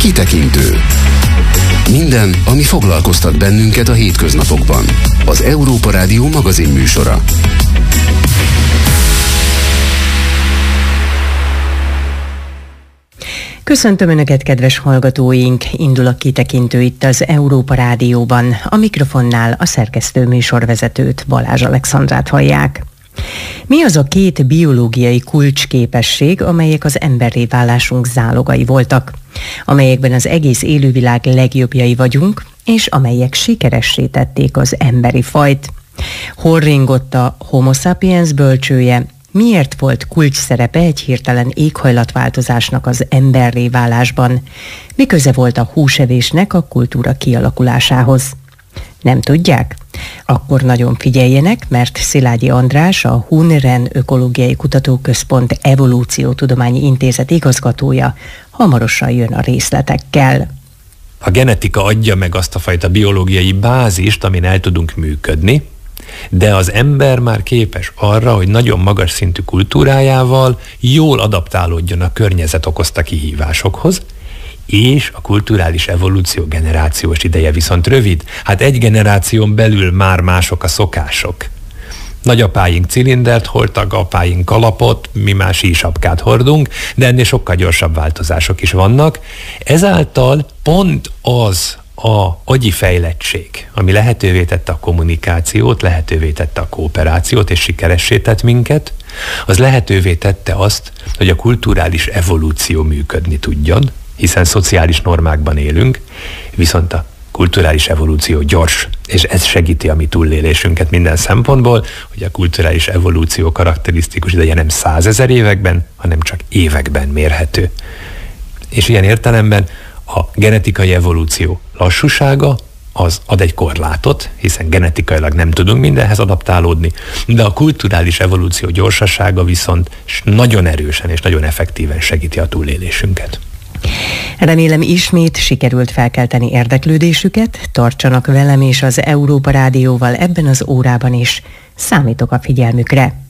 Kitekintő. Minden, ami foglalkoztat bennünket a hétköznapokban. Az Európa Rádió magazin műsora. Köszöntöm Önöket, kedves hallgatóink! Indul a Kitekintő itt az Európa Rádióban. A mikrofonnál a szerkesztő műsorvezetőt, Balázs Alexandrát hallják. Mi az a két biológiai kulcsképesség, amelyek az emberré válásunk zálogai voltak, amelyekben az egész élővilág legjobbjai vagyunk, és amelyek sikeressé tették az emberi fajt? Hol ringott a Homo sapiens bölcsője? Miért volt kulcs szerepe egy hirtelen éghajlatváltozásnak az emberré válásban? Mi köze volt a húsevésnek a kultúra kialakulásához? Nem tudják? Akkor nagyon figyeljenek, mert Szilágyi András, a Hun-Ren Ökológiai Kutatóközpont Evolúciótudományi Intézet igazgatója hamarosan jön a részletekkel. A genetika adja meg azt a fajta biológiai bázist, amin el tudunk működni, de az ember már képes arra, hogy nagyon magas szintű kultúrájával jól adaptálódjon a környezet okozta kihívásokhoz, és a kulturális evolúció generációs ideje viszont rövid. Hát egy generáción belül már mások a szokások. Nagyapáink cilindert hordtak, apáink kalapot, mi már sísapkát hordunk, de ennél sokkal gyorsabb változások is vannak. Ezáltal pont az a agyi fejlettség, ami lehetővé tette a kommunikációt, lehetővé tette a kooperációt, és sikeressé tett minket, az lehetővé tette azt, hogy a kulturális evolúció működni tudjon, hiszen szociális normákban élünk, viszont a kulturális evolúció gyors, és ez segíti a mi túlélésünket minden szempontból, hogy a kulturális evolúció karakterisztikus ideje nem 100 000 években, hanem csak években mérhető. És ilyen értelemben a genetikai evolúció lassúsága az ad egy korlátot, hiszen genetikailag nem tudunk mindenhez adaptálódni, de a kulturális evolúció gyorsasága viszont nagyon erősen és nagyon effektíven segíti a túlélésünket. Remélem ismét sikerült felkelteni érdeklődésüket, tartsanak velem és az Európa Rádióval ebben az órában is. Számítok a figyelmükre.